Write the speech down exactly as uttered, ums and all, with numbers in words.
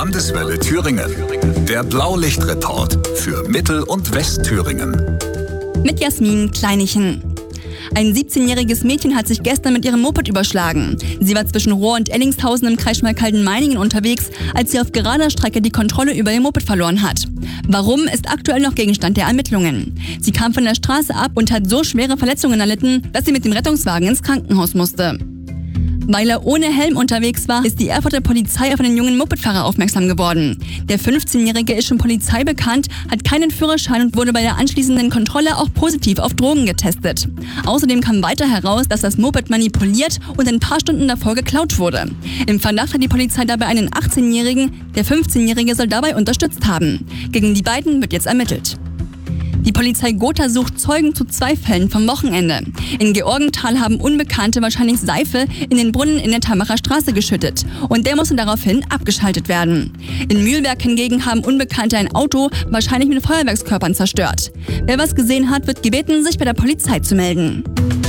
Landeswelle Thüringen. Der Blaulichtreport für Mittel- und Westthüringen. Mit Jasmin Kleinichen. Ein siebzehnjähriges Mädchen hat sich gestern mit ihrem Moped überschlagen. Sie war zwischen Rohr und Ellingshausen im Kreis Schmalkalden-Meiningen unterwegs, als sie auf gerader Strecke die Kontrolle über ihr Moped verloren hat. Warum, ist aktuell noch Gegenstand der Ermittlungen. Sie kam von der Straße ab und hat so schwere Verletzungen erlitten, dass sie mit dem Rettungswagen ins Krankenhaus musste. Weil er ohne Helm unterwegs war, ist die Erfurter Polizei auf einen jungen Mopedfahrer aufmerksam geworden. Der fünfzehnjährige ist schon Polizei bekannt, hat keinen Führerschein und wurde bei der anschließenden Kontrolle auch positiv auf Drogen getestet. Außerdem kam weiter heraus, dass das Moped manipuliert und ein paar Stunden davor geklaut wurde. Im Verdacht hat die Polizei dabei einen achtzehnjährigen, der fünfzehnjährige soll dabei unterstützt haben. Gegen die beiden wird jetzt ermittelt. Die Polizei Gotha sucht Zeugen zu zwei Fällen vom Wochenende. In Georgenthal haben Unbekannte wahrscheinlich Seife in den Brunnen in der Tamacher Straße geschüttet und der musste daraufhin abgeschaltet werden. In Mühlberg hingegen haben Unbekannte ein Auto wahrscheinlich mit Feuerwerkskörpern zerstört. Wer was gesehen hat, wird gebeten, sich bei der Polizei zu melden.